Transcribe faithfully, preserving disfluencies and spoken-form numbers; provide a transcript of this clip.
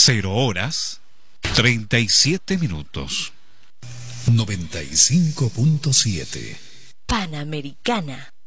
Cero horas, treinta y siete minutos. noventa y cinco punto siete. Panamericana.